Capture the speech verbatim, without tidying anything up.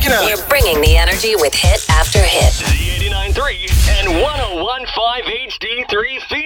waking up. You're bringing the energy with hit after hit. Z eighty-nine point three and one oh one point five H D three Phoenix.